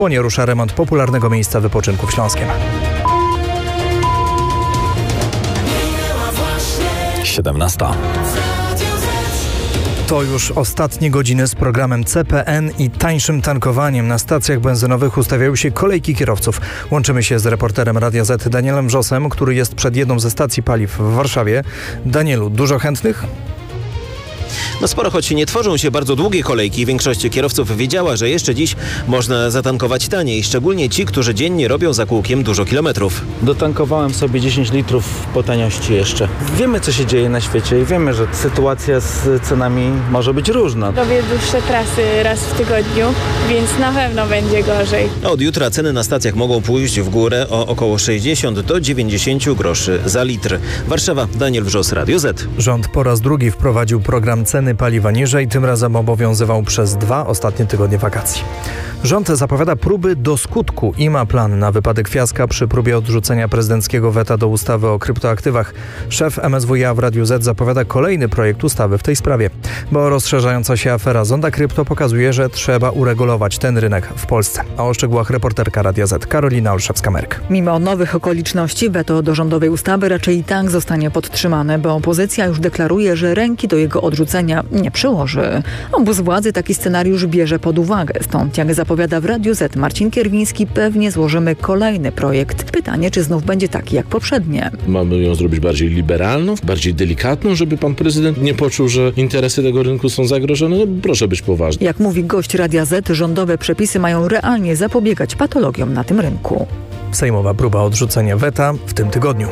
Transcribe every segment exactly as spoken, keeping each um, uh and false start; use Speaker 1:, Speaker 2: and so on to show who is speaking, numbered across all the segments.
Speaker 1: Płonie rusza remont popularnego miejsca wypoczynku w Śląskiem.
Speaker 2: siedemnasta.
Speaker 1: To już ostatnie godziny z programem C P N i tańszym tankowaniem. Na stacjach benzynowych ustawiają się kolejki kierowców. Łączymy się z reporterem Radia Z Danielem Wrzosem, który jest przed jedną ze stacji paliw w Warszawie. Danielu, dużo chętnych?
Speaker 3: No sporo, choć nie tworzą się bardzo długie kolejki. Większość kierowców wiedziała, że jeszcze dziś można zatankować taniej. Szczególnie ci, którzy dziennie robią za kółkiem dużo kilometrów.
Speaker 4: Dotankowałem sobie dziesięć litrów po taniości jeszcze. Wiemy, co się dzieje na świecie i wiemy, że sytuacja z cenami może być różna.
Speaker 5: Robię dłuższe trasy raz w tygodniu, więc na pewno będzie gorzej.
Speaker 3: Od jutra ceny na stacjach mogą pójść w górę o około sześćdziesiąt do dziewięćdziesiąt groszy za litr. Warszawa, Daniel Wrzos, Radio Z.
Speaker 1: Rząd po raz drugi wprowadził program ceny paliwa niżej, tym razem obowiązywał przez dwa ostatnie tygodnie wakacji. Rząd zapowiada próby do skutku i ma plan na wypadek fiaska przy próbie odrzucenia prezydenckiego weta do ustawy o kryptoaktywach. Szef M S W iA w Radiu Z zapowiada kolejny projekt ustawy w tej sprawie, bo rozszerzająca się afera Zonda Krypto pokazuje, że trzeba uregulować ten rynek w Polsce. A o szczegółach reporterka Radia Z Karolina Olszewska-Merk.
Speaker 6: Mimo nowych okoliczności weto do rządowej ustawy raczej i tak zostanie podtrzymane, bo opozycja już deklaruje, że ręki do jego odrzucenia nie przyłoży. Obóz władzy taki scenariusz bierze pod uwagę, stąd jak zapowiada w Radiu Z Marcin Kierwiński, pewnie złożymy kolejny projekt. Pytanie, czy znów będzie taki jak poprzednie.
Speaker 7: Mamy ją zrobić bardziej liberalną, bardziej delikatną, żeby pan prezydent nie poczuł, że interesy tego rynku są zagrożone. No proszę być poważny.
Speaker 6: Jak mówi gość Radia Z, rządowe przepisy mają realnie zapobiegać patologiom na tym rynku.
Speaker 1: Sejmowa próba odrzucenia weta w tym tygodniu.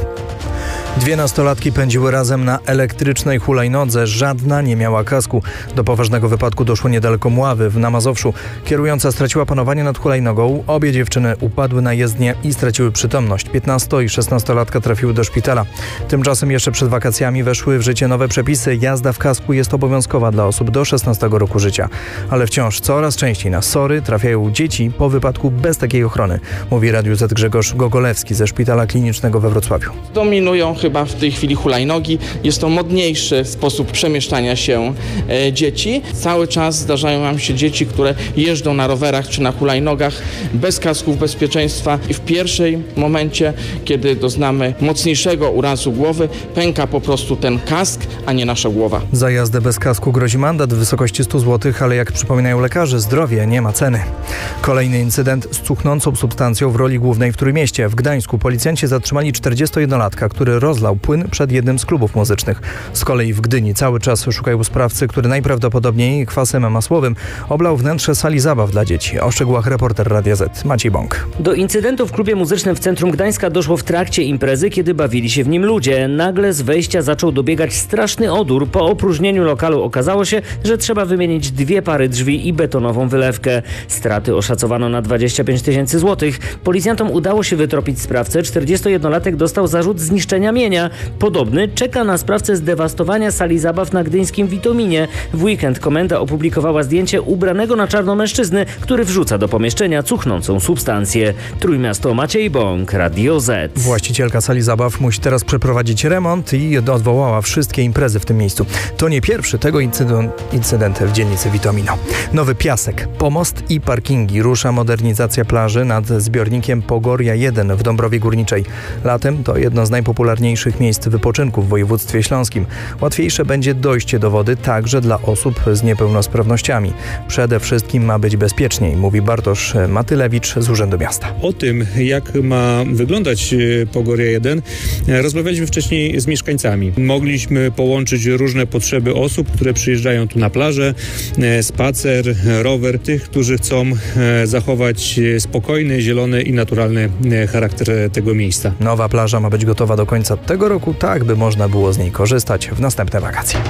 Speaker 1: Dwie nastolatki pędziły razem na elektrycznej hulajnodze. Żadna nie miała kasku. Do poważnego wypadku doszło niedaleko Mławy w Mazowszu. Kierująca straciła panowanie nad hulajnogą. Obie dziewczyny upadły na jezdnię i straciły przytomność. piętnasto- i szesnastolatka trafiły do szpitala. Tymczasem jeszcze przed wakacjami weszły w życie nowe przepisy. Jazda w kasku jest obowiązkowa dla osób do szesnastego roku życia. Ale wciąż coraz częściej na SOR-y trafiają dzieci po wypadku bez takiej ochrony. Mówi Radiu Z Grzegorz Gogolewski ze Szpitala Klinicznego we Wrocławiu.
Speaker 8: Dominują chyba w tej chwili hulajnogi. Jest to modniejszy sposób przemieszczania się e, dzieci. Cały czas zdarzają nam się dzieci, które jeżdżą na rowerach czy na hulajnogach bez kasków bezpieczeństwa i w pierwszym momencie, kiedy doznamy mocniejszego urazu głowy, pęka po prostu ten kask, a nie nasza głowa.
Speaker 1: Za jazdę bez kasku grozi mandat w wysokości stu złotych, ale jak przypominają lekarze, zdrowie nie ma ceny. Kolejny incydent z cuchnącą substancją w roli głównej w Trójmieście. W Gdańsku policjanci zatrzymali czterdziestojednolatka, który rozlał płyn przed jednym z klubów muzycznych. Z kolei w Gdyni cały czas szukają sprawcy, który najprawdopodobniej kwasem masłowym oblał wnętrze sali zabaw dla dzieci. O szczegółach reporter Radia Z Maciej Bąk.
Speaker 9: Do incydentu w klubie muzycznym w centrum Gdańska doszło w trakcie imprezy, kiedy bawili się w nim ludzie. Nagle z wejścia zaczął dobiegać straszny odór. Po opróżnieniu lokalu okazało się, że trzeba wymienić dwie pary drzwi i betonową wylewkę. Straty oszacowano na dwadzieścia pięć tysięcy złotych. Policjantom udało się wytropić sprawcę. czterdziestojednolatek dostał zarzut zniszczenia mienia. Podobny czeka na sprawcę zdewastowania sali zabaw na gdyńskim Witominie. W weekend komenda opublikowała zdjęcie ubranego na czarno mężczyzny, który wrzuca do pomieszczenia cuchnącą substancję. Trójmiasto, Maciej Bąk, Radio Z.
Speaker 1: Właścicielka sali zabaw musi teraz przeprowadzić remont i odwołała wszystkie imprezy w tym miejscu. To nie pierwszy tego incydent, incydent w dzielnicy Witomino. Nowy piasek, pomost i parkingi. Rusza modernizacja plaży nad zbiornikiem Pogoria jeden w Dąbrowie Górniczej. Latem to jedno z najpopularniejszych miejsc wypoczynku w województwie śląskim. Łatwiejsze będzie dojście do wody także dla osób z niepełnosprawnościami. Przede wszystkim ma być bezpieczniej, mówi Bartosz Matylewicz z Urzędu Miasta.
Speaker 10: O tym, jak ma wyglądać Pogoria jeden, rozmawialiśmy wcześniej z mieszkańcami. Mogliśmy połączyć różne potrzeby osób, które przyjeżdżają tu na plażę, spacer, rower, tych, którzy chcą zachować spokojny, zielony i naturalny charakter tego miejsca.
Speaker 1: Nowa plaża ma być gotowa do końca tego roku, tak by można było z niej korzystać w następne wakacje.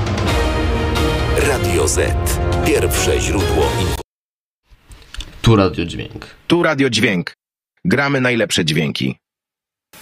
Speaker 2: Radio Z. Pierwsze źródło info.
Speaker 11: Tu Radio Dźwięk.
Speaker 12: Tu Radio Dźwięk. Gramy najlepsze dźwięki.